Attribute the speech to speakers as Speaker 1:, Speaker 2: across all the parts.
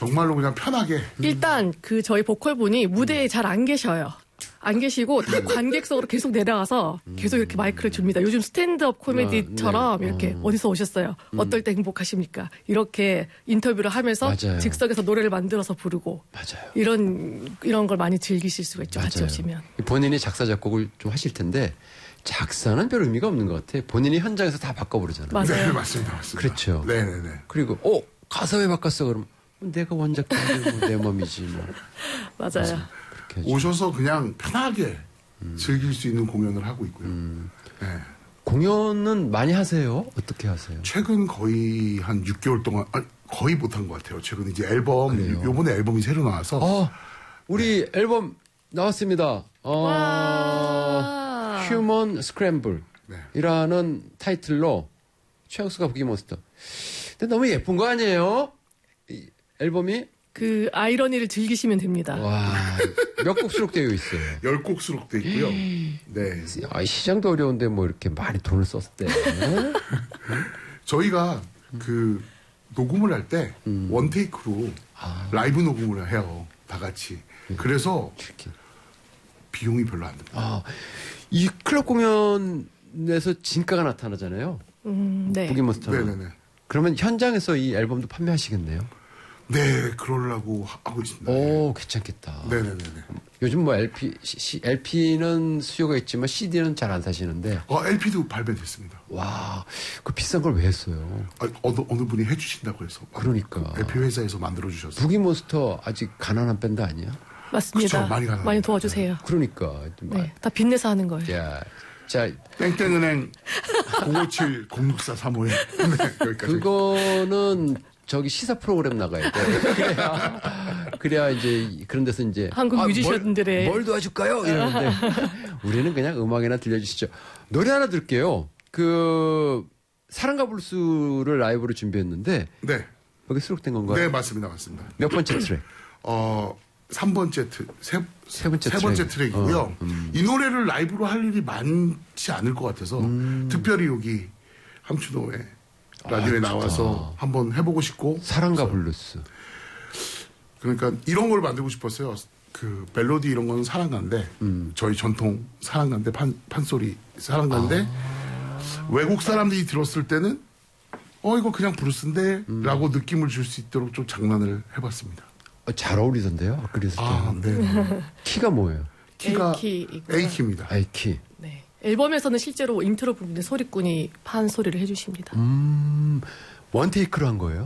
Speaker 1: 정말로 그냥 편하게.
Speaker 2: 일단 저희 보컬분이 무대에 잘 안 계셔요. 안 계시고 다 관객석으로 계속 내려가서 계속 이렇게 마이크를 줍니다. 요즘 스탠드업 코미디처럼
Speaker 3: 네.
Speaker 2: 이렇게 어디서 오셨어요? 어떨 때 행복하십니까? 이렇게 인터뷰를 하면서
Speaker 3: 맞아요.
Speaker 2: 즉석에서 노래를 만들어서 부르고
Speaker 3: 맞아요.
Speaker 2: 이런 걸 많이 즐기실 수가 있죠. 같이
Speaker 3: 맞아요.
Speaker 2: 오시면.
Speaker 3: 본인이 작사 작곡을 좀 하실 텐데 작사는 별 의미가 없는 것 같아. 본인이 현장에서 다 바꿔 부르잖아요.
Speaker 2: 맞아요.
Speaker 1: 네, 맞습니다.
Speaker 3: 그렇죠.
Speaker 1: 네네네.
Speaker 3: 그리고 가사 왜 바꿨어? 그러면 내가 원작자인데 뭐 내 맘이지 뭐.
Speaker 2: 맞아요.
Speaker 1: 오셔서 그냥 편하게 즐길 수 있는 공연을 하고 있고요. 네.
Speaker 3: 공연은 많이 하세요? 어떻게 하세요?
Speaker 1: 최근 거의 한 6개월 동안, 거의 못한 것 같아요. 최근 이제 앨범, 요번에 앨범이 새로 나와서.
Speaker 3: 우리 앨범 나왔습니다. 휴먼 스크램블 이라는 타이틀로 최영수가 부기몬스터. 근데 너무 예쁜 거 아니에요? 이 앨범이?
Speaker 2: 그 아이러니를 즐기시면 됩니다.
Speaker 3: 와, 몇 곡 수록되어 있어요?
Speaker 1: 10곡 수록되어 있고요. 네.
Speaker 3: 시장도 어려운데 뭐 이렇게 많이 돈을 썼대.
Speaker 1: 저희가 그 녹음을 할 때 원테이크로 라이브 녹음을 해요. 다 같이. 그래서 비용이 별로 안 듭니다.
Speaker 3: 이 클럽 공연에서 진가가 나타나잖아요.
Speaker 2: 네.
Speaker 3: 부기몬스터.
Speaker 1: 네네네.
Speaker 3: 그러면 현장에서 이 앨범도 판매하시겠네요?
Speaker 1: 네, 그러려고 하고 있습니다.
Speaker 3: 오, 괜찮겠다.
Speaker 1: 네네네.
Speaker 3: 요즘 뭐 LP는 수요가 있지만 CD는 잘 안 사시는데.
Speaker 1: LP도 발매됐습니다.
Speaker 3: 와, 그 비싼 걸 왜 했어요?
Speaker 1: 어느 분이 해주신다고 해서.
Speaker 3: 그러니까.
Speaker 1: 그 LP 회사에서 만들어주셨어요.
Speaker 3: 부기몬스터 아직 가난한 밴드 아니야?
Speaker 2: 맞습니다.
Speaker 1: 그렇죠,
Speaker 2: 많이 도와주세요.
Speaker 3: 그러니까.
Speaker 2: 네, 다 빚내서 하는 거예요.
Speaker 3: 자,
Speaker 1: 땡땡은행 057-064-351. 네, 여기까지.
Speaker 3: 그거는 저기 시사 프로그램 나가야 돼. 그래야 이제 그런 데서 이제
Speaker 2: 한국 뮤지션들의
Speaker 3: 뭘 도와줄까요? 이러는데 우리는 그냥 음악이나 들려주시죠. 노래 하나 들게요. 그 사랑과 블루스를 라이브로 준비했는데
Speaker 1: 네.
Speaker 3: 여기 수록된 건가요?
Speaker 1: 네, 맞습니다.
Speaker 3: 몇 번째 트랙?
Speaker 1: 3번째 세 번째 트랙이고요. 이 노래를 라이브로 할 일이 많지 않을 것 같아서 특별히 여기 함춘호의 라디오에 나와서 한번 해보고 싶고.
Speaker 3: 사랑과 블루스.
Speaker 1: 그러니까 이런 걸 만들고 싶었어요. 그 멜로디 이런 거는 사랑가인데 저희 전통 사랑가인데 판소리 사랑가인데 외국 사람들이 들었을 때는 이거 그냥 브루스인데 라고 느낌을 줄 수 있도록 좀 장난을 해봤습니다.
Speaker 3: 잘 어울리던데요? 그랬을 때.
Speaker 1: 네.
Speaker 3: 키가 뭐예요?
Speaker 1: 키가
Speaker 2: A키이고요.
Speaker 1: A키입니다.
Speaker 3: A키.
Speaker 2: 네. 앨범에서는 실제로 인트로 부분에 소리꾼이 판 소리를 해주십니다.
Speaker 3: 원테이크로 한 거예요?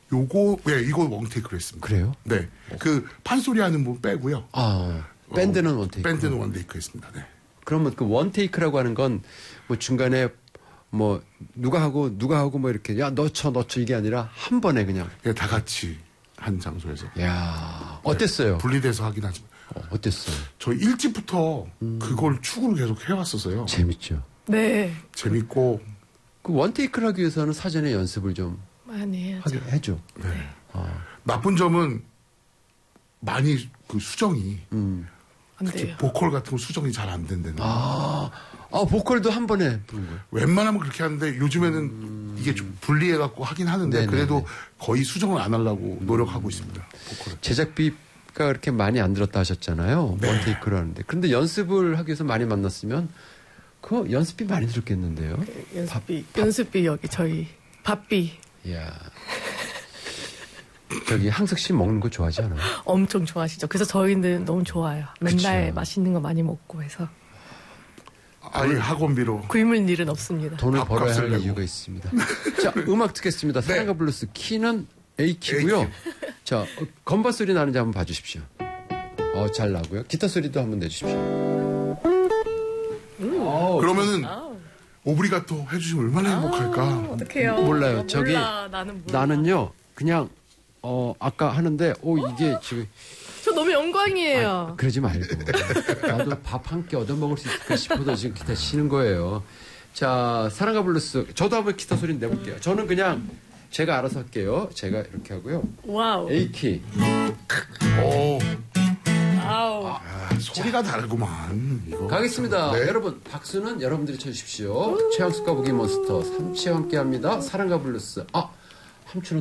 Speaker 1: 이거 원테이크로 했습니다.
Speaker 3: 그래요?
Speaker 1: 네. 그 판소리 하는 분 빼고요.
Speaker 3: 밴드는 원테이크.
Speaker 1: 밴드는 원테이크 했습니다. 네.
Speaker 3: 그러면 그 원테이크라고 하는 건 뭐 중간에 뭐 누가 하고 뭐 이렇게 야 너 쳐 이게 아니라 한 번에 그냥.
Speaker 1: 네, 다 같이 한 장소에서.
Speaker 3: 야 어땠어요?
Speaker 1: 분리돼서 하긴 하지만.
Speaker 3: 어땠어요?
Speaker 1: 저희 1집부터 그걸 축으로 계속 해왔어서요.
Speaker 3: 재밌죠.
Speaker 2: 네.
Speaker 1: 재밌고.
Speaker 3: 그 원테이크를 하기 위해서는 사전에 연습을 좀
Speaker 2: 많이 해야죠.
Speaker 3: 해줘.
Speaker 1: 네. 나쁜 점은 많이 그 수정이
Speaker 2: 안 돼요.
Speaker 1: 보컬 같은 거 수정이 잘 안 된다는.
Speaker 3: 보컬도 한 번에 부른 거예요.
Speaker 1: 웬만하면 그렇게 하는데 요즘에는 이게 좀 분리해갖고 하긴 하는데
Speaker 3: 네네네.
Speaker 1: 그래도 거의 수정을 안 하려고 노력하고 있습니다. 보컬을.
Speaker 3: 제작비가 그렇게 많이 안 들었다 하셨잖아요.
Speaker 1: 네.
Speaker 3: 원테이크를 하는데. 그런데 연습을 하기 위해서 많이 만났으면 그 연습비 많이 들었겠는데요.
Speaker 2: 연습비 여기 저희 밥비.
Speaker 3: 이야. 저기 항석 씨 먹는 거 좋아하지 않아요?
Speaker 2: 엄청 좋아하시죠. 그래서 저희는 너무 좋아요. 맨날
Speaker 3: 그쵸.
Speaker 2: 맛있는 거 많이 먹고 해서.
Speaker 1: 아니 학원비로.
Speaker 2: 굶을 일은 없습니다.
Speaker 3: 돈을 벌어야 할
Speaker 1: 내고.
Speaker 3: 이유가 있습니다. 자, 음악 듣겠습니다. 사랑과 블루스 키는 A키고요.
Speaker 1: A키.
Speaker 3: 자, 건반 소리 나는지 한번 봐주십시오. 잘 나고요. 기타 소리도 한번 내주십시오.
Speaker 1: 그러면은 오브리가토 해주시면 얼마나 행복할까.
Speaker 2: 어떡해요.
Speaker 3: 몰라요. 저기
Speaker 2: 몰라.
Speaker 3: 나는요. 그냥 아까 하는데 이게 지금
Speaker 2: 저 너무 영광이에요.
Speaker 3: 그러지 말고 나도 밥 한 끼 얻어 먹을 수 있을까 싶어서 지금 기타 치는 거예요. 자, 사랑과 블루스 저도 한번 기타 소리 내볼게요. 저는 그냥 제가 알아서 할게요. 제가 이렇게 하고요.
Speaker 2: 와우.
Speaker 3: A키.
Speaker 2: 아우.
Speaker 1: 소리가 다르구만. 이거.
Speaker 3: 가겠습니다.
Speaker 1: 네.
Speaker 3: 여러분 박수는 여러분들이 쳐주십시오. 최양숙과 부기몬스터 3치와 함께합니다. 사랑과 블루스. 함춘은